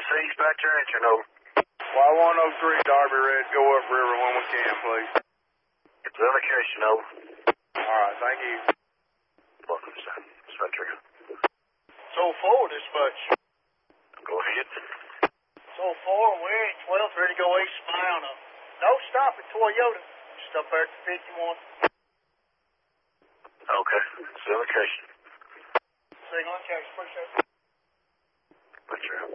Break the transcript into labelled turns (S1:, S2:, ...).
S1: dispatcher, answer no.
S2: Y103 Darby Red, go upriver when we can, please.
S1: It's the location, no.
S2: Alright, thank you.
S1: Welcome, sir. Dispatcher.
S3: So 4, dispatch.
S1: Go ahead.
S3: So 4, we're in 12th, ready to go east Smyrna. No stop at Toyota. Just up there at the 51.
S1: Okay, it's the location.
S3: Signal and checks, appreciate it.
S1: Dispatcher.